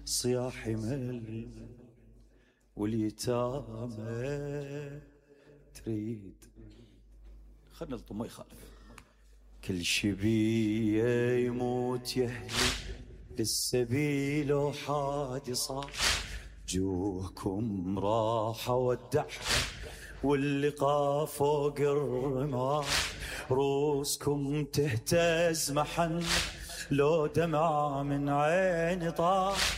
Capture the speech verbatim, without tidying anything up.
صياح مل واليتامى تريد. خلنا نلطم ما يخالف. كل شبيه يموت يهلي للسبيل وحادي صار، جوهكم راح ودع واللقاء فوق الرمال، روسكم تهتز محن لو دمع من عين طار.